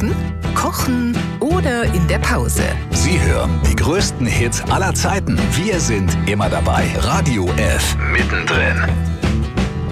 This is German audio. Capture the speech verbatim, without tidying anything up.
Einkaufen, Kochen oder in der Pause. Sie hören die größten Hits aller Zeiten. Wir sind immer dabei. Radio F. Mittendrin.